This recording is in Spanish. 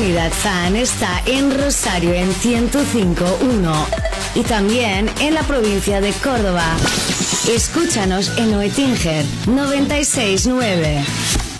Comunidad Fan está en Rosario en 105.1 y también en la provincia de Córdoba. Escúchanos en Oetinger 96.9.